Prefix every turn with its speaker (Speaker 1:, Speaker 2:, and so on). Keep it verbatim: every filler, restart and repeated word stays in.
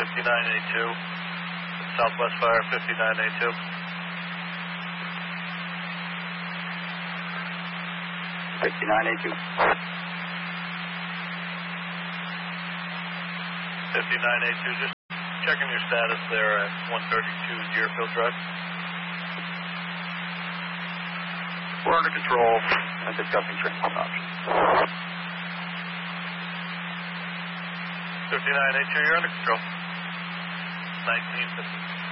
Speaker 1: fifty-nine A two, Southwest Fire fifty-nine A two.
Speaker 2: fifty-nine A two.
Speaker 1: fifty-nine A two, just checking your status there at one thirty-two Deerfield Drive.
Speaker 2: We're under control and discussing transport options.
Speaker 1: fifty-nine A two, you're under control. nineteen fifty.